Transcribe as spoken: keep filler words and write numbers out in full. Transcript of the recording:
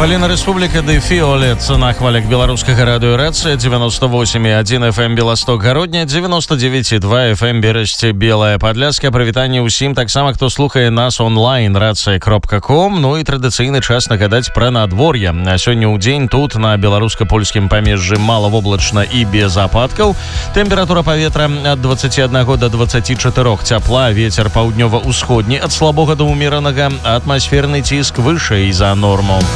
Паліна Рэспубліка ды Фіолет на хвалях беларускага радыёрацыя девяносто восемь и один эф эм Беласток Гародня, девяносто девять и два эф эм Берасці Белая Падляска. Прывітанне ўсім таксама, хто слухае нас онлайн рацыя кропка ком. Ну і традыцыйны час нагадаць пра надвор'е. А сёння ў дзень тут на беларуска-польскім памежжы малавоблачна і без ападкаў. Тэмпература паветра ад двадцати одного до двадцати четырёх цяпла, вецер паўднёва-ўсходні ад слабога да ўмеранага, атмасферны ціск вышэй за норму.